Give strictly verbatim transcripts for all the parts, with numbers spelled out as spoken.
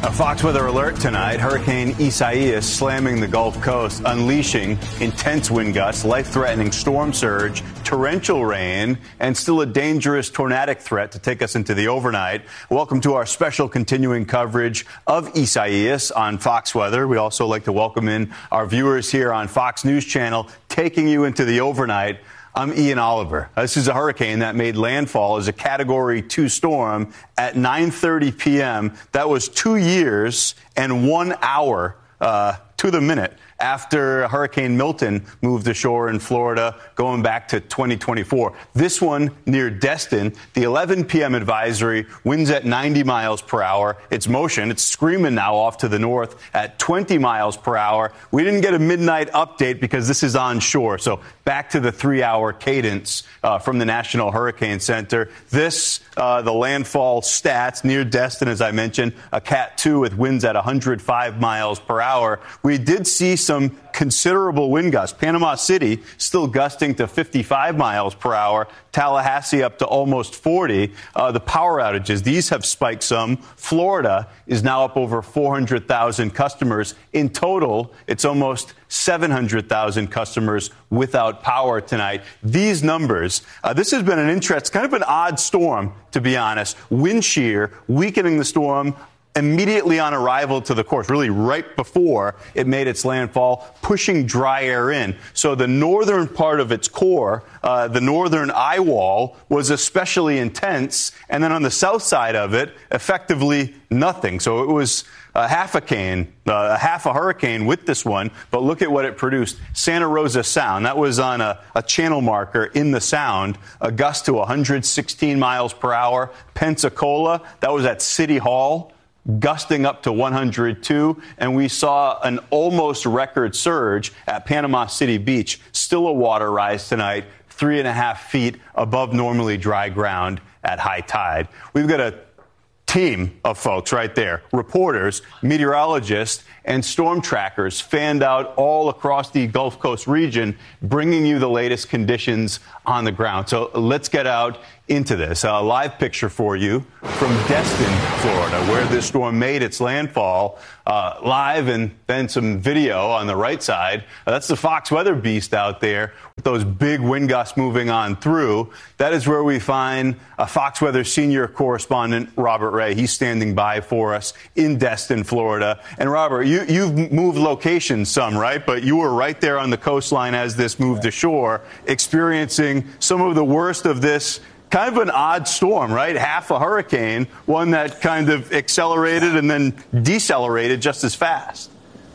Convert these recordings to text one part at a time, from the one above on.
A Fox weather alert tonight. Hurricane Isaias slamming the Gulf Coast, unleashing intense wind gusts, life-threatening storm surge, torrential rain, and still a dangerous tornadic threat to take us into the overnight. Welcome to our special continuing coverage of Isaias on Fox Weather. We also like to welcome in our viewers here on Fox News Channel, taking you into the overnight. I'm Ian Oliver. This is a hurricane that made landfall as a Category two storm at nine thirty p.m. That was two years and one hour uh, to the minute after Hurricane Milton moved ashore in Florida, going back to twenty twenty-four. This one near Destin, the eleven p.m. advisory, winds at ninety miles per hour. It's motion. It's screaming now off to the north at twenty miles per hour. We didn't get a midnight update because this is on shore. So back to the three-hour cadence uh, from the National Hurricane Center. This, uh, the landfall stats near Destin, as I mentioned, a Cat two with winds at one hundred five miles per hour. We did see some some considerable wind gusts. Panama City still gusting to fifty-five miles per hour. Tallahassee up to almost forty. Uh, the power outages, these have spiked some. Florida is now up over four hundred thousand customers. In total, it's almost seven hundred thousand customers without power tonight. These numbers, uh, this has been an interest, kind of an odd storm, to be honest. Wind shear weakening the storm immediately on arrival to the coast, really right before it made its landfall, pushing dry air in. So the northern part of its core, uh, the northern eye wall, was especially intense. And then on the south side of it, effectively nothing. So it was a half a cane, uh, a half a hurricane with this one. But look at what it produced. Santa Rosa Sound, that was on a, a channel marker in the Sound, a gust to one hundred sixteen miles per hour. Pensacola, that was at City Hall, gusting up to one hundred two, and we saw an almost record surge at Panama City Beach. Still a water rise tonight, three and a half feet above normally dry ground at high tide. We've got a team of folks right there, reporters, meteorologists, and storm trackers fanned out all across the Gulf Coast region, bringing you the latest conditions on the ground. So let's get out into this. A live picture for you from Destin, Florida, where this storm made its landfall. Uh, live, and then some video on the right side. Uh, that's the Fox Weather Beast out there with those big wind gusts moving on through. That is where we find a Fox Weather senior correspondent, Robert Ray. He's standing by for us in Destin, Florida. And Robert, you, you've moved locations some, right? But you were right there on the coastline as this moved ashore, experiencing some of the worst of this. Kind of an odd storm, right? Half a hurricane, one that kind of accelerated and then decelerated just as fast.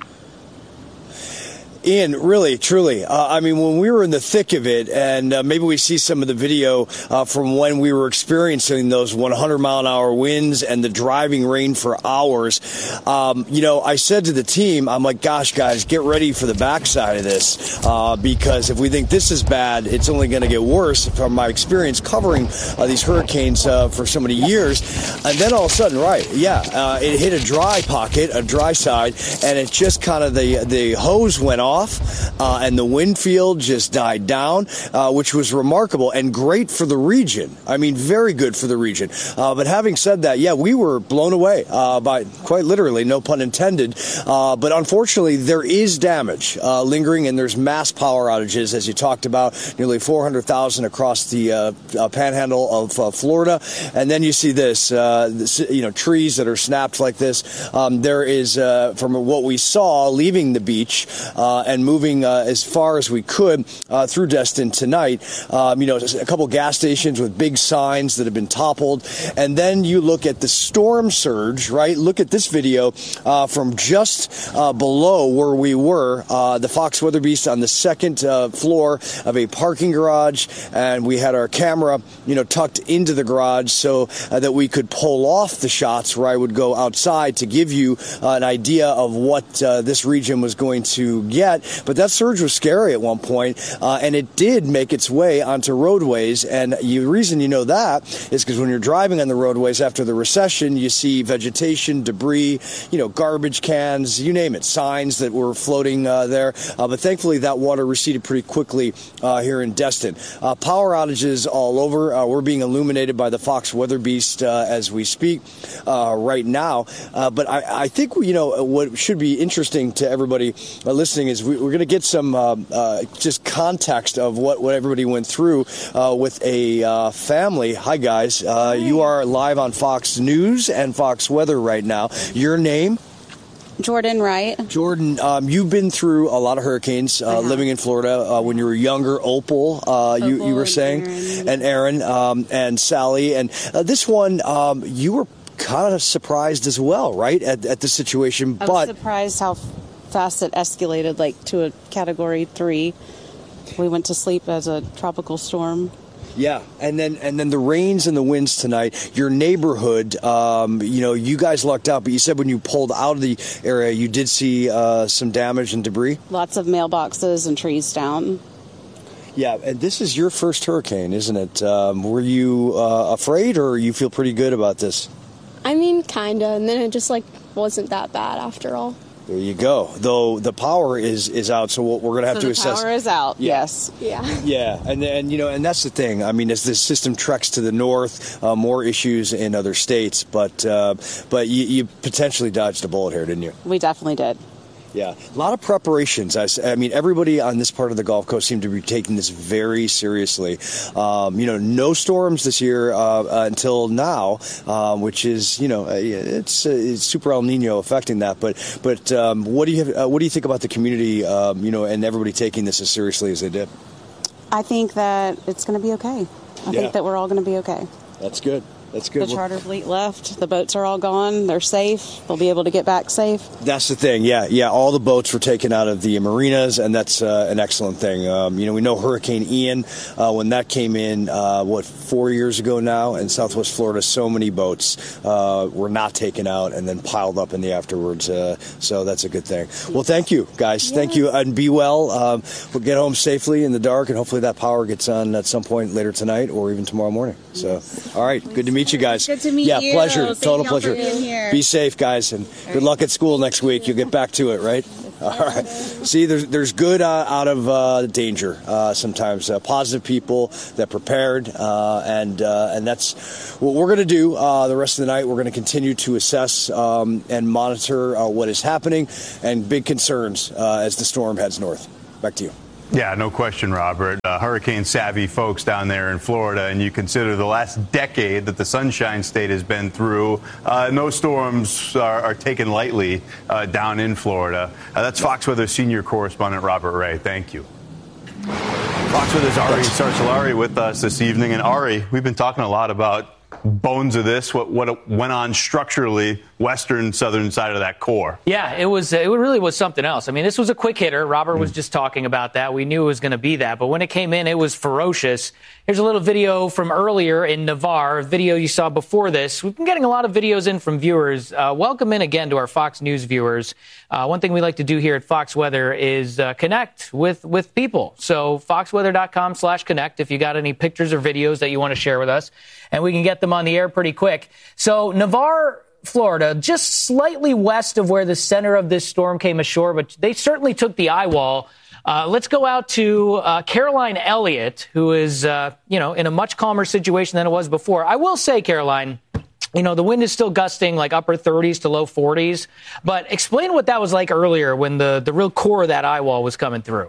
Ian, really, truly. Uh, I mean, when we were in the thick of it, and uh, maybe we see some of the video uh, from when we were experiencing those one hundred mile an hour winds and the driving rain for hours, um, you know, I said to the team, I'm like, gosh, guys, get ready for the backside of this, uh, because if we think this is bad, it's only going to get worse from my experience covering uh, these hurricanes uh, for so many years. And then all of a sudden, right, yeah, uh, it hit a dry pocket, a dry side, and it just kind of, the, the hose went off. Off, uh, and the wind field just died down, uh, which was remarkable and great for the region. I mean, very good for the region. Uh, but having said that, yeah, we were blown away uh, by, quite literally, no pun intended. Uh, but unfortunately, there is damage uh, lingering, and there's mass power outages, as you talked about, nearly four hundred thousand across the uh, uh, panhandle of uh, Florida. And then you see this, uh, this, you know, trees that are snapped like this. Um, there is, uh, from what we saw leaving the beach, uh, and moving uh, as far as we could uh, through Destin tonight. Um, you know, a couple gas stations with big signs that have been toppled. And then you look at the storm surge, right? Look at this video uh, from just uh, below where we were, uh, the Fox Weather Beast on the second uh, floor of a parking garage. And we had our camera, you know, tucked into the garage so uh, that we could pull off the shots where I would go outside to give you uh, an idea of what uh, this region was going to get. that, but that surge was scary at one point, uh, and it did make its way onto roadways. And the reason you know that is because when you're driving on the roadways after the recession, you see vegetation, debris, you know, garbage cans, you name it, signs that were floating uh, there. Uh, but thankfully, that water receded pretty quickly uh, here in Destin. Uh, power outages all over. Uh, we're being illuminated by the Fox Weather Beast uh, as we speak uh, right now. Uh, but I, I think, you know, what should be interesting to everybody uh, listening is we, we're going to get some uh, uh, just context of what, what everybody went through uh, with a uh, family. Hi, guys. Uh, you are live on Fox News and Fox Weather right now. Your name? Jordan Wright. Jordan, um, you've been through a lot of hurricanes uh, living in Florida. Uh, when you were younger, Opal, uh, Opal you, you were saying, Aaron. and Aaron um, and Sally. And uh, this one, um, you were kind of surprised as well, right, at, at the situation. I but was surprised how fast it escalated, like to a category three. We went to sleep as a tropical storm. Yeah, and then and then the rains and the winds tonight. Your neighborhood, um, you know, you guys lucked out, but you said when you pulled out of the area, you did see uh, some damage and debris. Lots of mailboxes and trees down. Yeah, and this is your first hurricane, isn't it? Um, were you uh, afraid, or you feel pretty good about this? I mean, kinda, and then it just like wasn't that bad after all. There you go. Though the power is, is out, so we're going to have so to the assess. Power is out. Yeah. Yes. Yeah. Yeah, and and you know, and that's the thing. I mean, as the system treks to the north, uh, more issues in other states, but uh, but you, you potentially dodged a bullet here, didn't you? We definitely did. Yeah, a lot of preparations. I, I mean, everybody on this part of the Gulf Coast seemed to be taking this very seriously. Um, you know, no storms this year uh, uh, until now, um, which is, you know, it's, uh, it's super El Nino affecting that. But but um, what do you have, uh, what do you think about the community? Um, you know, and everybody taking this as seriously as they did? I think that it's going to be okay. I Yeah. think that we're all going to be okay. That's good. That's good. The charter fleet left. The boats are all gone. They're safe. They'll be able to get back safe. That's the thing. Yeah, yeah. All the boats were taken out of the marinas, and that's uh, an excellent thing. Um, you know, we know Hurricane Ian, uh, when that came in, uh, what, four years ago now in Southwest Florida, so many boats uh, were not taken out and then piled up in the afterwards. Uh, so that's a good thing. Well, thank you, guys. Yeah. Thank you, and be well. Um, we'll get home safely in the dark, and hopefully that power gets on at some point later tonight or even tomorrow morning. So, all right. Good to meet you guys. Good to meet yeah, you. pleasure. Thank Total y'all pleasure. for being here. Be safe, guys, and good luck at school next week. You'll get back to it, right? All right. See, there's there's good uh, out of uh, danger uh, sometimes. Uh, positive people that prepared, uh, and uh, and that's what we're going to do uh, the rest of the night. We're going to continue to assess um, and monitor uh, what is happening and big concerns uh, as the storm heads north. Back to you. Yeah, no question, Robert. Uh, hurricane-savvy folks down there in Florida, and you consider the last decade that the Sunshine State has been through, uh, no storms are, are taken lightly uh, down in Florida. Uh, that's Fox Weather senior correspondent Robert Ray. Thank you. Fox Weather's Ari Sarsalari with us this evening. And Ari, we've been talking a lot about bones of this, what what went on structurally, western, southern side of that core. Yeah, it was. It really was something else. I mean, this was a quick hitter. Robert was just talking about that. We knew it was going to be that. But when it came in, it was ferocious. Here's a little video from earlier in Navarre, a video you saw before this. We've been getting a lot of videos in from viewers. Uh, welcome in again to our Fox News viewers. Uh, one thing we like to do here at Fox Weather is uh, connect with, with people. So foxweather.com slash connect if you got any pictures or videos that you want to share with us. And we can get them on the air pretty quick. So Navarre, Florida, just slightly west of where the center of this storm came ashore, but they certainly took the eye wall. Uh, let's go out to uh, Caroline Elliott, who is, uh, you know, in a much calmer situation than it was before. I will say, Caroline, you know, the wind is still gusting like upper thirties to low forties. But explain what that was like earlier when the, the real core of that eye wall was coming through.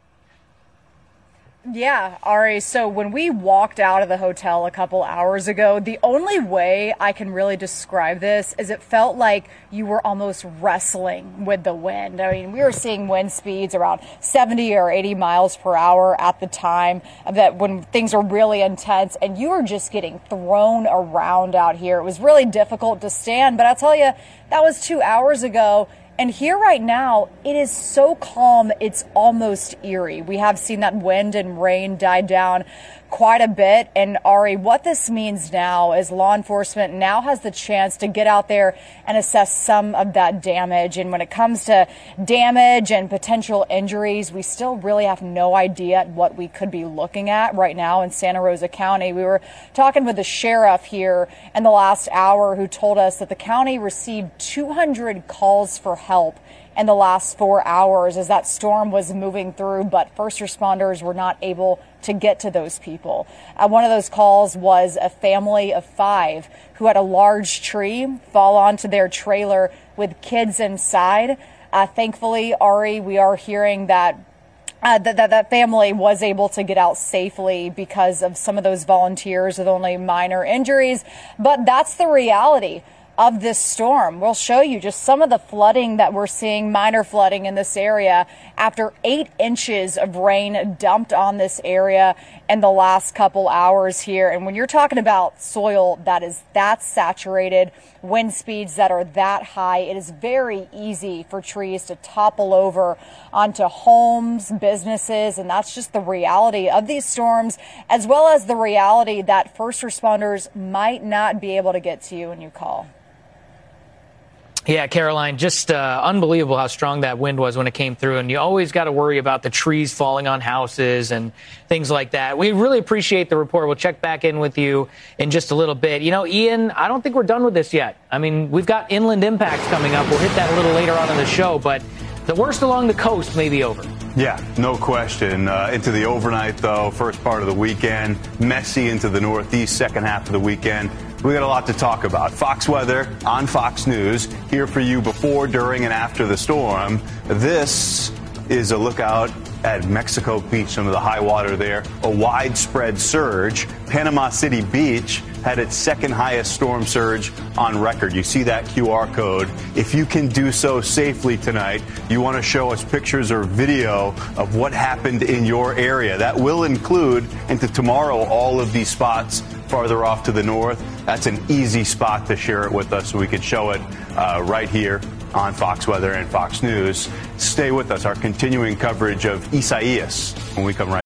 Yeah, Ari, so when we walked out of the hotel a couple hours ago, the only way I can really describe this is it felt like you were almost wrestling with the wind. I mean, we were seeing wind speeds around seventy or eighty miles per hour at the time, that when things are really intense, and you were just getting thrown around out here. It was really difficult to stand, but I'll tell you, that was two hours ago. And here right now, it is so calm, it's almost eerie. We have seen that wind and rain die down quite a bit. And Ari, what this means now is law enforcement now has the chance to get out there and assess some of that damage. And when it comes to damage and potential injuries, we still really have no idea what we could be looking at right now in Santa Rosa County. We were talking with the sheriff here in the last hour who told us that the county received two hundred calls for help in the last four hours as that storm was moving through, but first responders were not able to get to those people. Uh, one of those calls was a family of five who had a large tree fall onto their trailer with kids inside. Uh, thankfully, Ari, we are hearing that Uh, that, that that family was able to get out safely because of some of those volunteers with only minor injuries. But that's the reality of this storm. We'll show you just some of the flooding that we're seeing, minor flooding in this area after eight inches of rain dumped on this area in the last couple hours here. And when you're talking about soil that is that saturated, wind speeds that are that high, it is very easy for trees to topple over onto homes, businesses, and that's just the reality of these storms, as well as the reality that first responders might not be able to get to you when you call. Yeah, Caroline, just uh, unbelievable how strong that wind was when it came through. And you always got to worry about the trees falling on houses and things like that. We really appreciate the report. We'll check back in with you in just a little bit. You know, Ian, I don't think we're done with this yet. I mean, we've got inland impacts coming up. We'll hit that a little later on in the show. But the worst along the coast may be over. Yeah, no question. Uh, into the overnight, though, first part of the weekend, messy into the Northeast, second half of the weekend. We got a lot to talk about. Fox Weather on Fox News, here for you before, during, and after the storm. This is a lookout at Mexico Beach, some of the high water there, a widespread surge. Panama City Beach had its second highest storm surge on record. You see that Q R code. If you can do so safely tonight, you want to show us pictures or video of what happened in your area. That will include, into tomorrow, all of these spots farther off to the north. That's an easy spot to share it with us so we can show it uh, right here on Fox Weather and Fox News. Stay with us. Our continuing coverage of Isaias when we come right